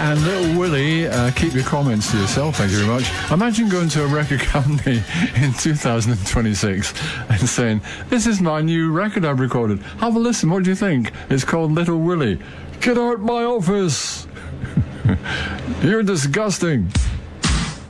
and Little Willie, keep your comments to yourself, thank you very much. Imagine going to a record company in 2026 and saying, this is my new record I've recorded. Have a listen, what do you think? It's called Little Willie. Get out my office! You're disgusting.